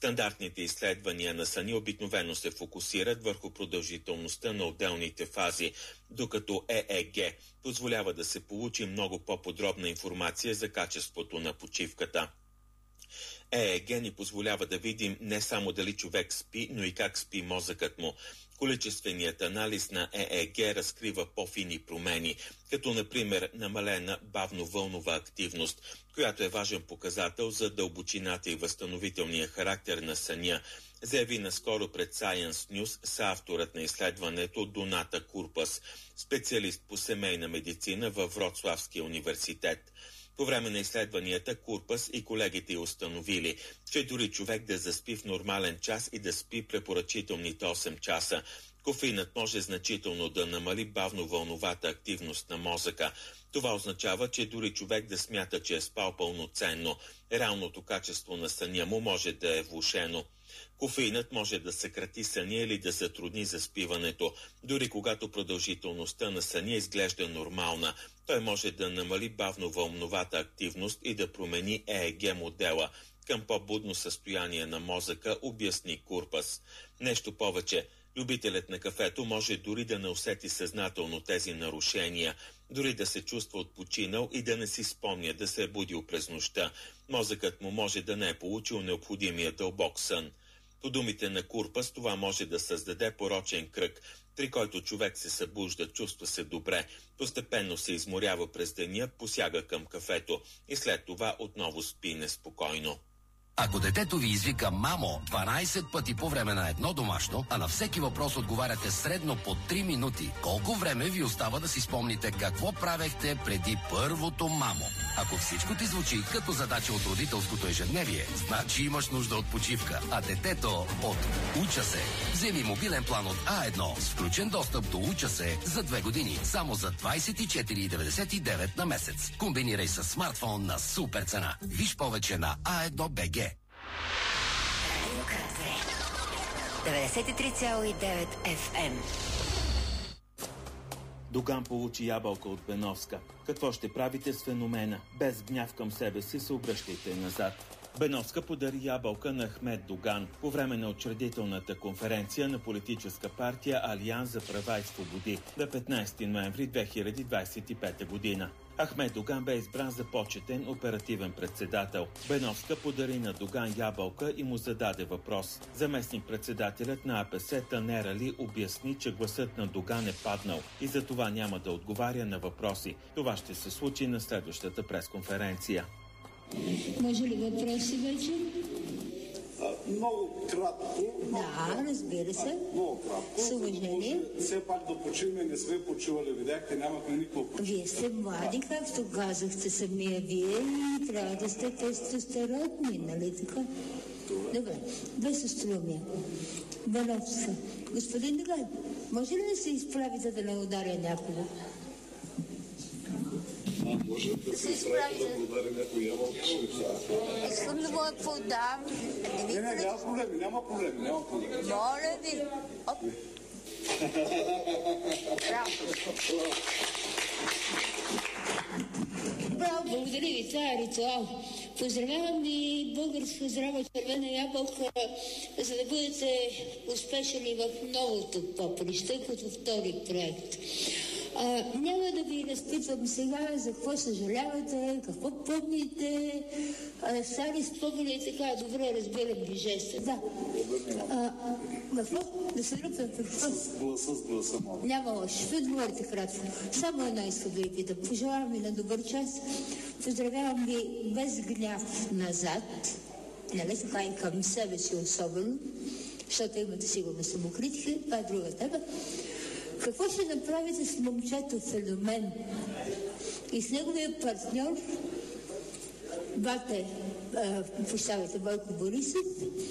Стандартните изследвания на съня обикновено се фокусират върху продължителността на отделните фази, докато ЕЕГ позволява да се получи много по-подробна информация за качеството на почивката. ЕЕГ ни позволява да видим не само дали човек спи, но и как спи мозъкът му. Количественият анализ на ЕЕГ разкрива по-фини промени, като например намалена бавновълнова активност, която е важен показател за дълбочината и възстановителния характер на съня, заяви наскоро пред Science News съавторът на изследването Доната Курпас, специалист по семейна медицина във Вроцлавския университет. По време на изследванията Курпас и колегите установили, че дори човек да заспи в нормален час и да спи препоръчителните 8 часа, кофеинът може значително да намали бавновълновата активност на мозъка. Това означава, че дори човек да смята, че е спал пълноценно, реалното качество на съня му може да е влошено. Кофеинът може да съкрати съня или да затрудни заспиването. Дори когато продължителността на съня изглежда нормална, той може да намали бавновълновата активност и да промени ЕЕГ модела към по-будно състояние на мозъка, обясни Курпас. Нещо повече, любителят на кафето може дори да не усети съзнателно тези нарушения, дори да се чувства отпочинал и да не си спомня да се е будил през нощта. Мозъкът му може да не е получил необходимия дълбок сън. По думите на Курпас, това може да създаде порочен кръг, при който човек се събужда, чувства се добре, постепенно се изморява през деня, посяга към кафето и след това отново спи неспокойно. Ако детето ви извика «мамо» 12 пъти по време на едно домашно, а на всеки въпрос отговаряте средно по 3 минути, колко време ви остава да си спомните какво правехте преди първото «мамо»? Ако всичко ти звучи като задача от родителското ежедневие, значи имаш нужда от почивка, а детето от «Уча се». Вземи мобилен план от А1 с включен достъп до «Уча се» за 2 години, само за 24,99 на месец. Комбинирай с смартфон на супер цена. Виж повече на A1BG. 93,9 FM. Доган получи ябълка от Беновска. Какво ще правите с феномена? Без гняв към себе си се обръщайте назад. Беновска подари ябълка на Ахмед Доган по време на учредителната конференция на политическа партия Алианс за права и свободи на 15 ноември 2025 година. Ахмед Доган бе избран за почетен оперативен председател. Беновска подари на Доган ябълка и му зададе въпрос. Заместник-председателят на АПС Танер Али обясни, че гласът на Доган е паднал и за това няма да отговаря на въпроси. Това ще се случи на следващата пресконференция. Може ли въпроси вече? Много кратко. Да, разбира се. Много кратко. С уважение. Все пак да почиваме, не сме почивали, видяхте, нямахме никакво почиване. Вие сте млади, както казахте самия вие, и трябва да сте тестостеронни, нали така? Добре, без остроумия. Беновска. Господин Доган, може ли да се изправите да не ударя някого? Може да се изправи да удари някой ябълка. Искам да му я подам. Няма проблеми. Моля ви. Оп. Браво, благодаря ви, това е ритуал. Поздравявам ви, българска здрава червена ябълка, за да бъдете успешни в новото поприще, като втори проект. Няма да ви разпитвам сега за какво съжалявате, какво помните, стари спомени и така, добре разбирам ви жеста. Да. Какво? Да се ръпвам какво? С гласа, моля. Няма лошо, ще отговорите кратко. Само едно искам да ви питам. Пожелавам ви на добър час. Поздравявам ви без гняв назад, нали така и към себе си особено, защото имате сигурно самокритика, това е друга тема. Какво ще направите с момчето Феномен и с неговия партньор, Бойко Борисов,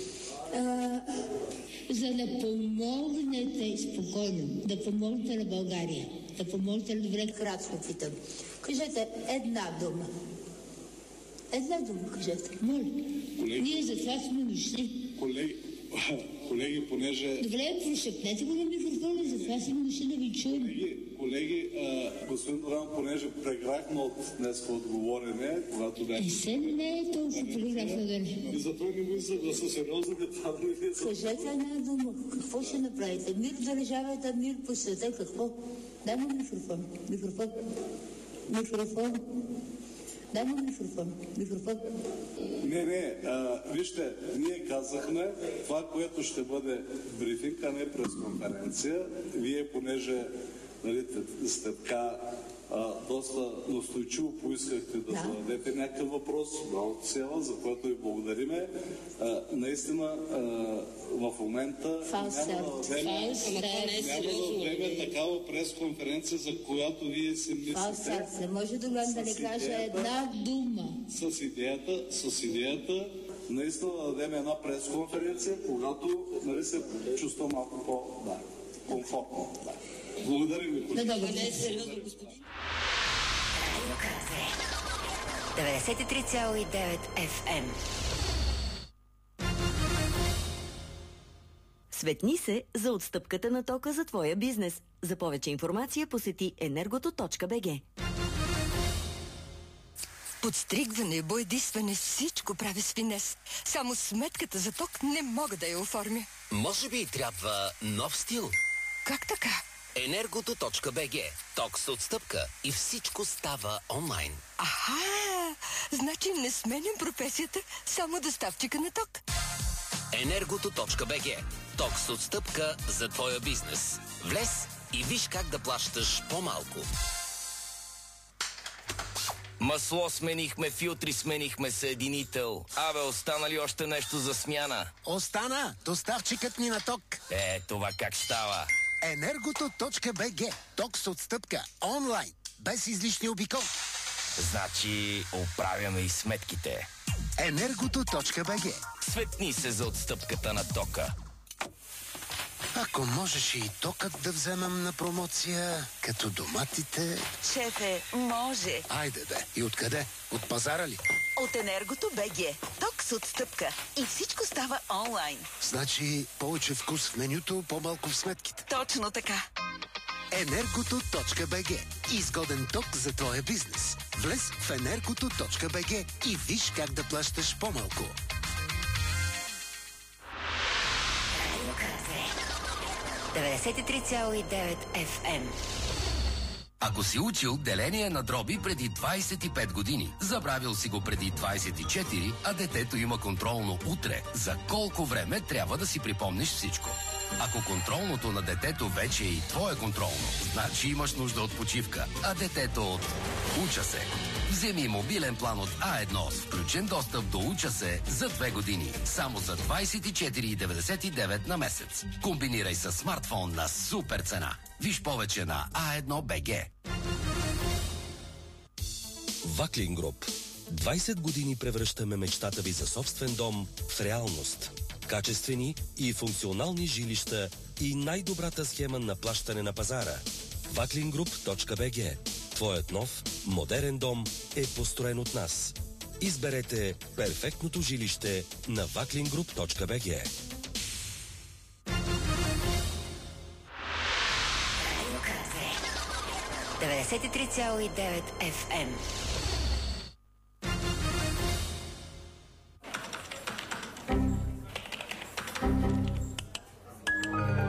за да помогнете спокойно, да помогнете на България, да помогнете на добре, кратко питам. Кажете една дума. Една дума кажете. Моля. Ние за това сме дошли. Колеги, понеже... Добре, прошепнете го на микрофона, за това сме дошли да ви чуем. Колеги, господин Доран, понеже преграхме от днеска отговорене, когато бяхме... Не е толкова преграхме, Гани. И затова не го съгласа сериозно, това не е... Кажете една дума. Какво ще направите? Мир в държавата, мир по света. Какво? Дай му микрофон. Дай му микрофон. Не, вижте, ние казахме това, което ще бъде брифинг, а не пресконференция. Вие, понеже сте така доста настойчиво поискахте да зададете някакъв въпрос, много цела, за което ви благодариме. Наистина, в момента няма да време такава пресконференция, за която вие си мислите. Не може да не каже една дума. С идеята наистина да дадем една пресконференция, когато се чувства малко по-комфортно. Благодарим ви. Не, сериозно, господин. 93,9 FM. Светни се за отстъпката на тока за твоя бизнес. За повече информация посети energoto.bg. Подстригване, боядисване, всичко прави с финес. Само сметката за ток не мога да я оформя. Може би трябва нов стил? Как така? Energoto.bg. Ток с отстъпка и всичко става онлайн. Аха! Значи не сменям професията, само доставчика на ток. Energoto.bg. Ток с отстъпка за твоя бизнес. Влез и виж как да плащаш по-малко. Масло сменихме, филтри сменихме, съединител. Абе, остана ли още нещо за смяна? Остана! Доставчикът ни на ток. Това как става? Energoto.bg. Ток с отстъпка. Онлайн. Без излишни обиколки. Значи, оправяме и сметките. Energoto.bg. Светни се за отстъпката на тока. Ако можеше и токът да вземам на промоция, като доматите... Шефе, може. Айде бе. И откъде? От пазара ли? От Energoto.bg. Ток с отстъпка. И всичко става онлайн. Значи повече вкус в менюто, по-малко в сметките. Точно така. Energoto.bg. Изгоден ток за твоя бизнес. Влез в Energoto.bg и виж как да плащаш по-малко. 93,9 FM. Ако си учил деление на дроби преди 25 години, забравил си го преди 24, а детето има контролно утре, за колко време трябва да си припомниш всичко? Ако контролното на детето вече е и твое контролно, значи имаш нужда от почивка, а детето от Уча се. Вземи мобилен план от А1 с включен достъп до Уча се за 2 години. Само за 24,99 на месец. Комбинирай с смартфон на супер цена. Виж повече на A1BG. Ваклин Груп. 20 години превръщаме мечтата ви за собствен дом в реалност. Качествени и функционални жилища и най-добрата схема на плащане на пазара. Vaklingroup.bg. Твоят нов, модерен дом е построен от нас. Изберете перфектното жилище на Vaklingroup.bg. 93,9 FM.